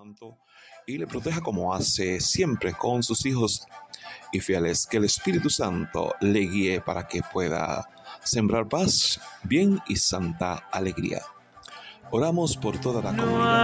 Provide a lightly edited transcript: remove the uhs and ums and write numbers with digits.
Santo y le proteja como hace siempre con sus hijos y fieles. Que el Espíritu Santo le guíe para que pueda sembrar paz, bien y santa alegría. Oramos por toda la comunidad.